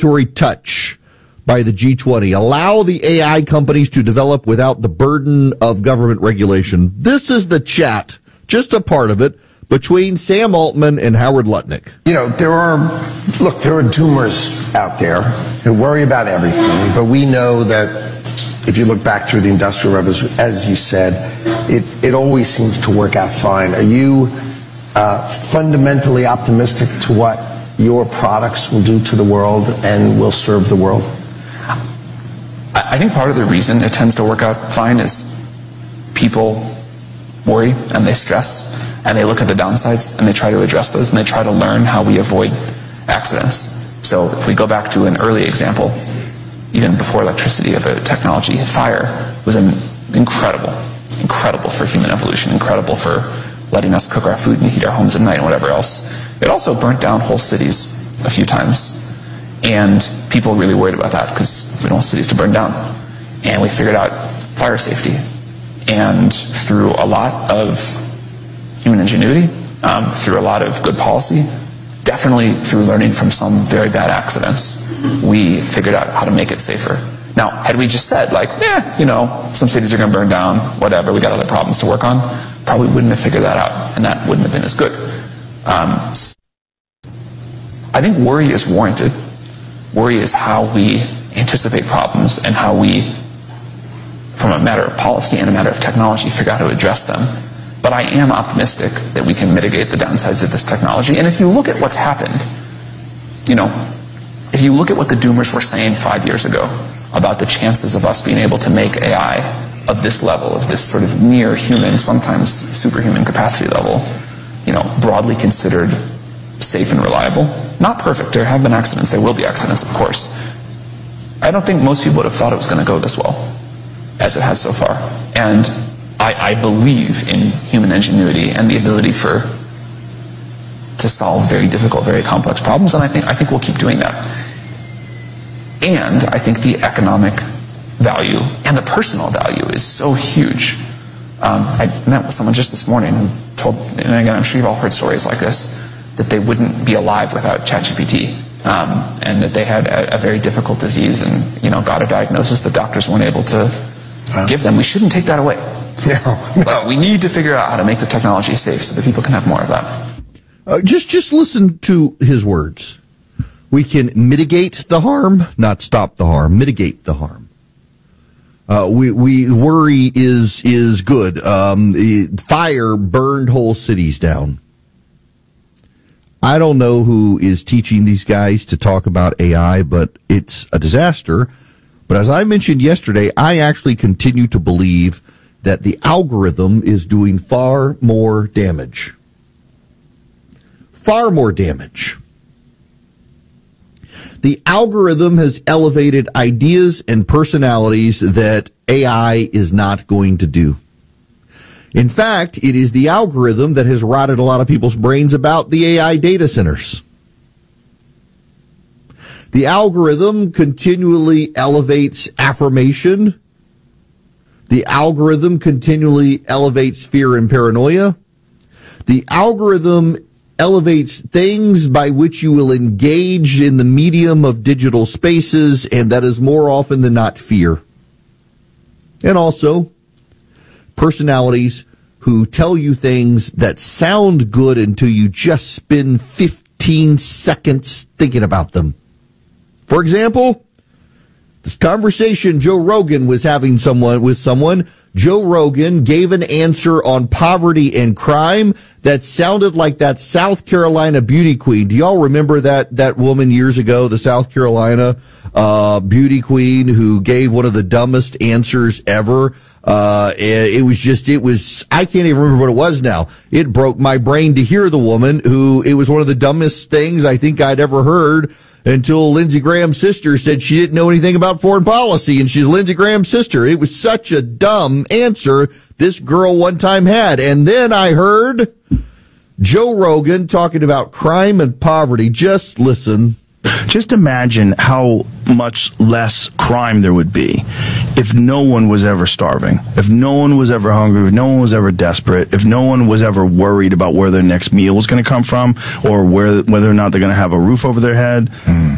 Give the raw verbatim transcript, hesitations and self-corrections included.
regulatory touch by the G twenty. Allow the A I companies to develop without the burden of government regulation. This is the chat, just a part of it, between Sam Altman and Howard Lutnick. You know, there are, look, there are doomers out there who worry about everything, but we know that if you look back through the Industrial Revolution, as you said, it, it always seems to work out fine. Are you uh, fundamentally optimistic to what your products will do to the world and will serve the world? I think part of the reason it tends to work out fine is people worry and they stress and they look at the downsides and they try to address those and they try to learn how we avoid accidents. So if we go back to an early example, even before electricity of a technology, fire was an incredible, incredible for human evolution, incredible for letting us cook our food and heat our homes at night and whatever else. It also burnt down whole cities a few times. And people really worried about that because we don't want cities to burn down. And we figured out fire safety. And through a lot of human ingenuity, um, through a lot of good policy, definitely through learning from some very bad accidents, we figured out how to make it safer. Now, had we just said, like, eh, you know, some cities are going to burn down, whatever, we got other problems to work on, probably wouldn't have figured that out, and that wouldn't have been as good. Um, I think worry is warranted. Worry is how we anticipate problems and how we, from a matter of policy and a matter of technology, figure out how to address them. But I am optimistic that we can mitigate the downsides of this technology. And if you look at what's happened, you know, if you look at what the doomers were saying five years ago about the chances of us being able to make A I of this level, of this sort of near human, sometimes superhuman capacity level, you know, broadly considered safe and reliable. Not perfect. There have been accidents. There will be accidents, of course. I don't think most people would have thought it was going to go this well as it has so far. And I, I believe in human ingenuity and the ability for to solve very difficult, very complex problems, and I think I think we'll keep doing that. And I think the economic value and the personal value is so huge. Um, I met with someone just this morning who told, and again, I'm sure you've all heard stories like this, that they wouldn't be alive without ChatGPT, um, and that they had a, a very difficult disease and, you know, got a diagnosis that doctors weren't able to uh, give them. We shouldn't take that away. No, no. But we need to figure out how to make the technology safe so that people can have more of that. Uh, just, just listen to his words. We can mitigate the harm, not stop the harm. Mitigate the harm. Uh, we, we worry is is good. Um, fire burned whole cities down. I don't know who is teaching these guys to talk about A I, but it's a disaster. But as I mentioned yesterday, I actually continue to believe that the algorithm is doing far more damage. Far more damage. The algorithm has elevated ideas and personalities that A I is not going to do. In fact, it is the algorithm that has rotted a lot of people's brains about the A I data centers. The algorithm continually elevates affirmation. The algorithm continually elevates fear and paranoia. The algorithm elevates things by which you will engage in the medium of digital spaces, and that is more often than not fear. And also, personalities who tell you things that sound good until you just spend fifteen seconds thinking about them. For example, this conversation Joe Rogan was having someone with someone, Joe Rogan gave an answer on poverty and crime that sounded like that South Carolina beauty queen. Do y'all remember that, that woman years ago, the South Carolina uh, beauty queen who gave one of the dumbest answers ever? Uh, it, it was just, it was, I can't even remember what it was now. It broke my brain to hear the woman who, it was one of the dumbest things I think I'd ever heard until Lindsey Graham's sister said she didn't know anything about foreign policy, and she's Lindsey Graham's sister. It was such a dumb answer this girl one time had. And then I heard Joe Rogan talking about crime and poverty. Just listen. Just imagine how much less crime there would be if no one was ever starving, if no one was ever hungry, if no one was ever desperate, if no one was ever worried about where their next meal was going to come from or where, whether or not they're going to have a roof over their head. Mm.